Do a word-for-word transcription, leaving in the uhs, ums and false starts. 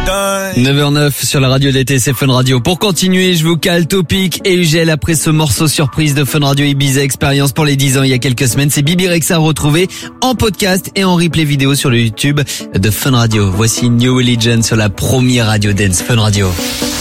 neuf heures neuf sur la radio d'été, c'est Fun Radio. Pour continuer, je vous cale Topic et Ugel après ce morceau surprise de Fun Radio Ibiza Experience pour les dix ans il y a quelques semaines. C'est Bibi Rexha retrouvé en podcast et en replay vidéo sur le YouTube de Fun Radio. Voici New Religion sur la première radio dance Fun Radio.